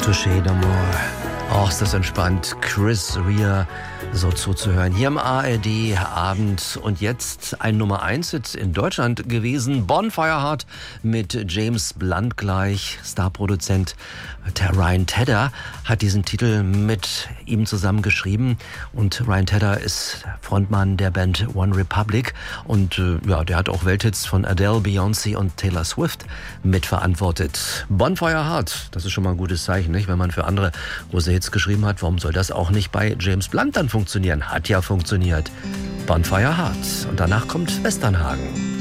Touché d'amour. Ach, ist das entspannt. Chris Rea so zuzuhören. Hier im ARD-Abend. Und jetzt ein Nummer 1-Hit in Deutschland gewesen. Bonfire Heart mit James Blunt gleich. Starproduzent Ryan Tedder hat diesen Titel mit ihm zusammen geschrieben. Und Ryan Tedder ist Frontmann der Band One Republic. Und der hat auch Welthits von Adele, Beyoncé und Taylor Swift mitverantwortet. Bonfire Heart, das ist schon mal ein gutes Zeichen, nicht? Wenn man für andere große Hits geschrieben hat, warum soll das auch nicht bei James Blunt dann funktionieren? Hat ja funktioniert. Bonfire Heart. Und danach kommt Westernhagen.